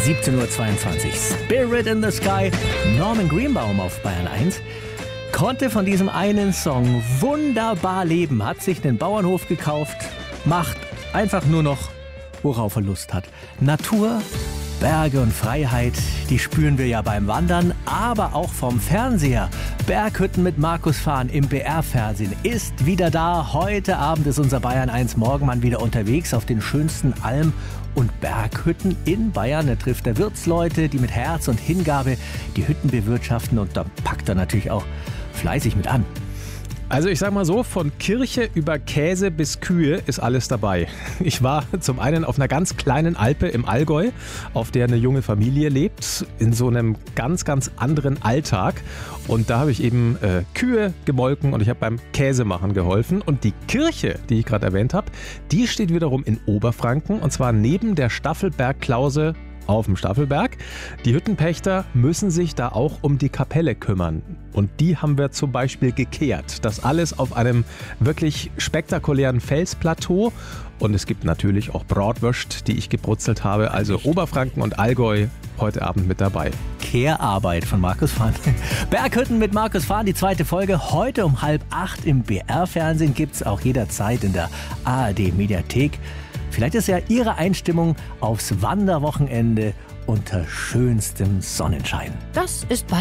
17:22 Uhr. Spirit in the Sky. Norman Greenbaum auf Bayern 1 konnte von diesem einen Song wunderbar leben, hat sich einen Bauernhof gekauft, macht einfach nur noch, worauf er Lust hat. Natur, Berge und Freiheit, die spüren wir ja beim Wandern, aber auch vom Fernseher. Berghütten mit Markus Fahn im BR-Fernsehen ist wieder da. Heute Abend ist unser Bayern 1 Morgenmann wieder unterwegs auf den schönsten Alm- und Berghütten in Bayern. Er trifft da Wirtsleute, die mit Herz und Hingabe die Hütten bewirtschaften, und da packt er natürlich auch fleißig mit an. Also ich sag mal so, von Kirche über Käse bis Kühe ist alles dabei. Ich war zum einen auf einer ganz kleinen Alpe im Allgäu, auf der eine junge Familie lebt, in so einem ganz, ganz anderen Alltag. Und da habe ich eben Kühe gemolken und ich habe beim Käsemachen geholfen. Und die Kirche, die ich gerade erwähnt habe, die steht wiederum in Oberfranken, und zwar neben der Staffelberg-Klause auf dem Staffelberg. Die Hüttenpächter müssen sich da auch um die Kapelle kümmern. Und die haben wir zum Beispiel gekehrt. Das alles auf einem wirklich spektakulären Felsplateau. Und es gibt natürlich auch Bratwürst, die ich gebrutzelt habe. Also Oberfranken und Allgäu heute Abend mit dabei. Kehrarbeit von Markus Fahn. Berghütten mit Markus Fahn, die zweite Folge. Heute um 7:30 im BR-Fernsehen, gibt es auch jederzeit in der ARD-Mediathek. Vielleicht ist ja Ihre Einstimmung aufs Wanderwochenende unter schönstem Sonnenschein. Das ist